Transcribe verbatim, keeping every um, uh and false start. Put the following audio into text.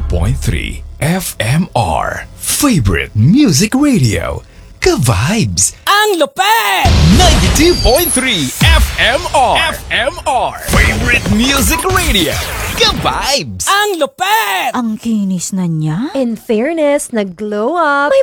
point three F M R. Favorite Music Radio. Ka-vibes! Ang lupet! ninety-two point three F M R. F M R. Favorite Music Radio. Ka-vibes! Ang lupet! Ang kinis na niya. In fairness, nag-glow up.